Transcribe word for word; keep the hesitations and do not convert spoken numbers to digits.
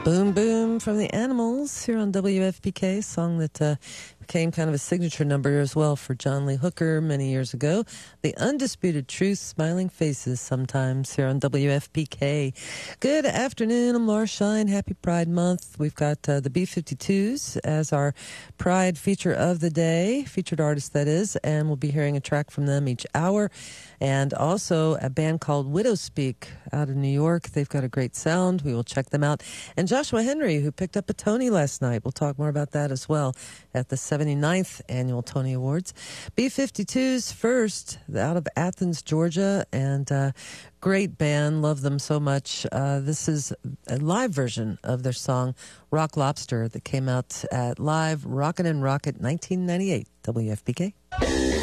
Boom Boom from the Animals here on W F P K, song that uh, became kind of a signature number as well for John Lee Hooker many years ago. The Undisputed Truth, Smiling Faces sometimes here on W F P K. Good afternoon, I'm Laura Shine. Happy Pride Month. We've got uh, the B fifty-twos as our Pride feature of the day, featured artist that is, and we'll be hearing a track from them each hour. And also a band called Widowspeak out of New York. They've got a great sound. We will check them out. And Joshua Henry, who picked up a Tony last night. We'll talk more about that as well at the seventy-ninth Annual Tony Awards. B fifty-twos first, out of Athens, Georgia, and uh, great band. Love them so much. Uh, this is a live version of their song Rock Lobster that came out at Live Rockin' and Rocket nineteen ninety-eight, W F P K.